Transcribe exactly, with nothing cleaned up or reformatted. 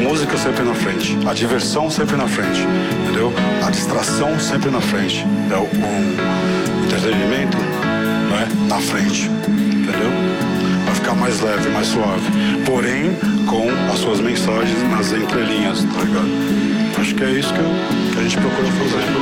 música sempre na frente, a diversão sempre na frente, entendeu? A distração sempre na frente, é o, o entretenimento, né, na frente, entendeu? Vai ficar mais leve, mais suave, porém com as suas mensagens nas entrelinhas, tá ligado? Acho que é isso que, eu, que a gente procura fazer.